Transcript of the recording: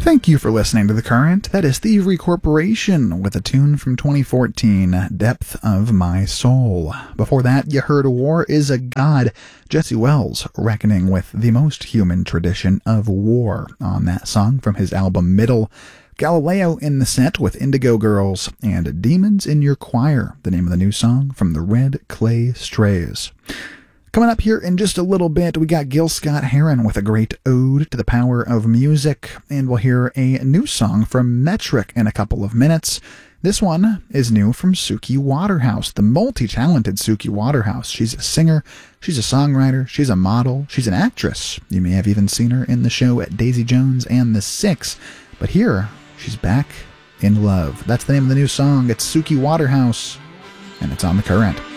Thank you for listening to The Current. That is Thievery Corporation with a tune from 2014, Depth of My Soul. Before that, you heard War is a God, Jesse Wells reckoning with the most human tradition of war on that song from his album Middle. Galileo in the set with Indigo Girls, and Demons in Your Choir, the name of the new song from the Red Clay Strays. Coming up here in just a little bit, we got Gil Scott-Heron with a great ode to the power of music, and we'll hear a new song from Metric in a couple of minutes. This one is new from Suki Waterhouse, the multi-talented Suki Waterhouse. She's a singer, she's a songwriter, she's a model, she's an actress. You may have even seen her in the show at Daisy Jones and the Six, but here, she's back in love. That's the name of the new song. It's Suki Waterhouse, and it's on The Current.